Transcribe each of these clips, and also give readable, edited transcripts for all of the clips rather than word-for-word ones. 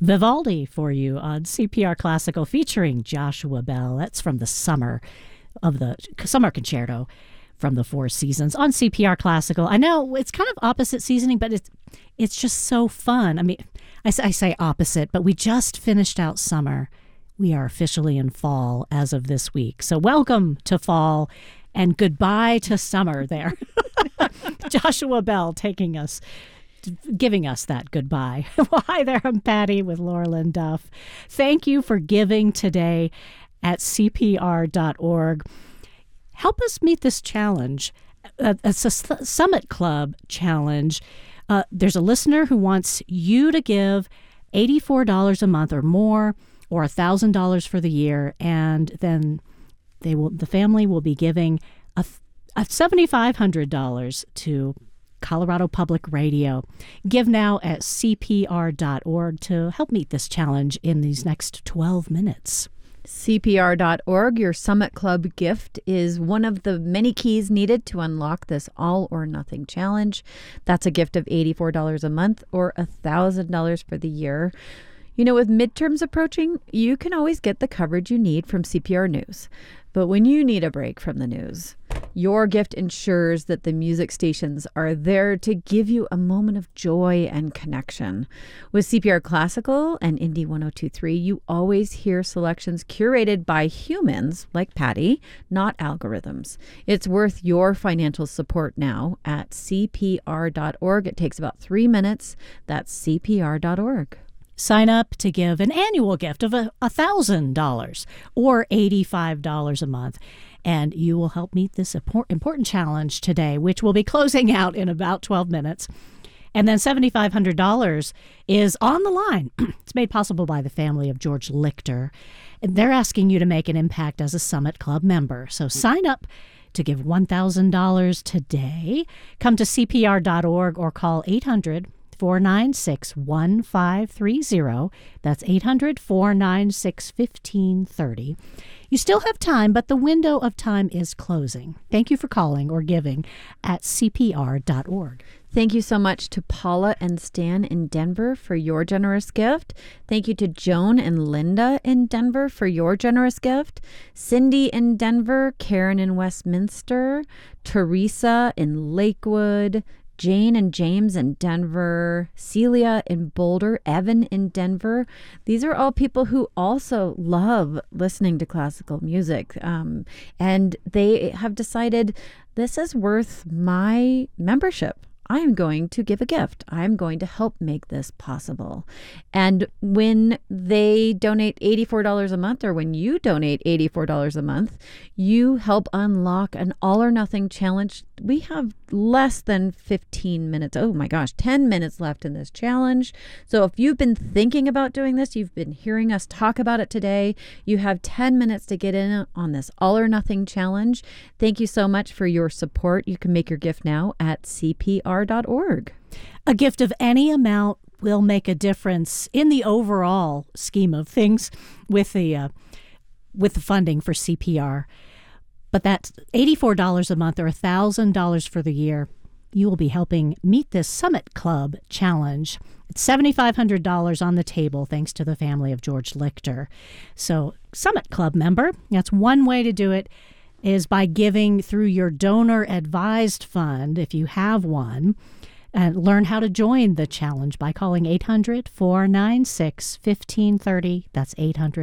Vivaldi for you on CPR Classical featuring Joshua Bell. That's from the summer concerto from the Four Seasons on CPR Classical. I know it's kind of opposite seasoning, but it's just so fun. I mean, I say opposite, but we just finished out summer. We are officially in fall as of this week. So welcome to fall and goodbye to summer there. Joshua Bell giving us that goodbye. Well, hi there, I'm Patty with Laura Lynn Duff. Thank you for giving today at CPR.org. Help us meet this challenge. It's a Summit Club challenge. There's a listener who wants you to give $84 a month or more, or $1,000 for the year, and then the family will be giving a $7,500 to Colorado Public Radio. Give now at CPR.org to help meet this challenge in these next 12 minutes. CPR.org, your Summit Club gift, is one of the many keys needed to unlock this all or nothing challenge. That's a gift of $84 a month or $1,000 for the year. You know, with midterms approaching, you can always get the coverage you need from CPR News. But when you need a break from the news, your gift ensures that the music stations are there to give you a moment of joy and connection. With CPR Classical and Indie 1023, you always hear selections curated by humans like Patty, not algorithms. It's worth your financial support now at CPR.org. It takes about 3 minutes. That's CPR.org. Sign up to give an annual gift of $1,000 or $85 a month, and you will help meet this important challenge today, which will be closing out in about 12 minutes. And then $7,500 is on the line. It's made possible by the family of George Lichter. And they're asking you to make an impact as a Summit Club member. So sign up to give $1,000 today. Come to CPR.org or call 800-496-1530. That's 800-496-1530. You still have time, but the window of time is closing. Thank you for calling or giving at CPR.org. Thank you so much to Paula and Stan in Denver for your generous gift. Thank you to Joan and Linda in Denver for your generous gift. Cindy in Denver, Karen in Westminster, Teresa in Lakewood, Jane and James in Denver, Celia in Boulder, Evan in Denver. These are all people who also love listening to classical music. And they have decided this is worth my membership. I am going to give a gift. I'm going to help make this possible. And when they donate $84 a month, or when you donate $84 a month, you help unlock an all or nothing challenge. We have less than 15 minutes. Oh my gosh, 10 minutes left in this challenge. So if you've been thinking about doing this, you've been hearing us talk about it today, you have 10 minutes to get in on this all or nothing challenge. Thank you so much for your support. You can make your gift now at CPR.org. A gift of any amount will make a difference in the overall scheme of things with the funding for CPR. But that's $84 a month or $1,000 for the year. You will be helping meet this Summit Club challenge. It's $7,500 on the table thanks to the family of George Lichter. So Summit Club member, that's one way to do it, is by giving through your donor advised fund, if you have one, and learn how to join the challenge by calling 800-496-1530. That's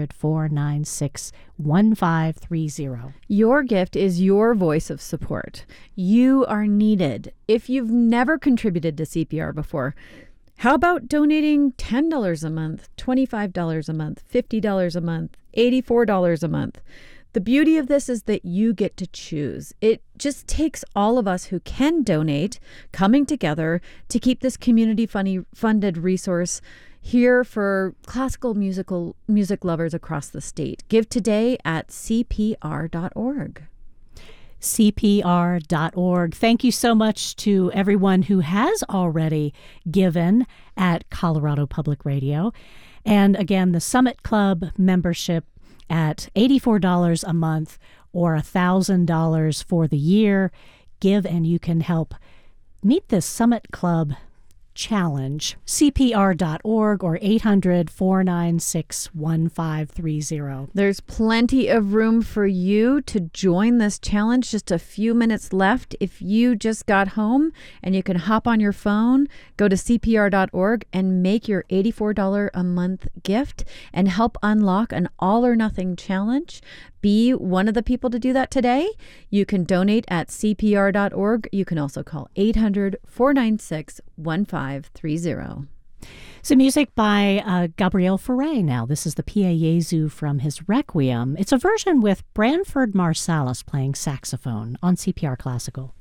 800-496-1530. Your gift is your voice of support. You are needed. If you've never contributed to CPR before, how about donating $10 a month, $25 a month, $50 a month, $84 a month? The beauty of this is that you get to choose. It just takes all of us who can donate coming together to keep this community-funded resource here for classical music lovers across the state. Give today at CPR.org. CPR.org. Thank you so much to everyone who has already given at Colorado Public Radio. And again, the Summit Club membership at $84 a month or $1,000 for the year. Give and you can help meet this Summit Club challenge, CPR.org or 800-496-1530. There's plenty of room for you to join this challenge. Just a few minutes left. If you just got home and you can hop on your phone, go to CPR.org and make your $84 a month gift and help unlock an all or nothing challenge. Be one of the people to do that today. You can donate at CPR.org. You can also call 800-496-1530. Some music by Gabriel Fauré now. This is the Pie Jesu from his Requiem. It's a version with Branford Marsalis playing saxophone on CPR Classical.